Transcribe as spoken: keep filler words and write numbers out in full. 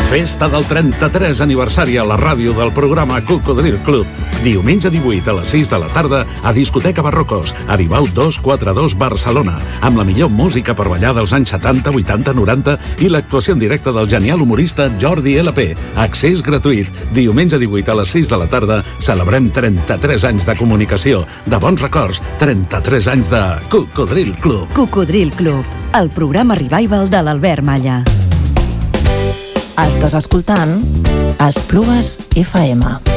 Festa del trenta-tres aniversari a la ràdio del programa Cocodril Club. Diumenge divuit a les sis de la tarda a Discoteca Barrocos, Aribau dos quatre dos Barcelona, amb la millor música per ballar dels anys setanta, vuitanta, noranta i l'actuació en directe del genial humorista Jordi L P. Accés gratuït. Diumenge divuit a les sis de la tarda celebrem trenta-tres anys de comunicació, de bons records, trenta-tres anys de Cocodril Club. Cocodril Club, el programa revival de l'Albert Malla. Estàs escoltant Esplugues F M.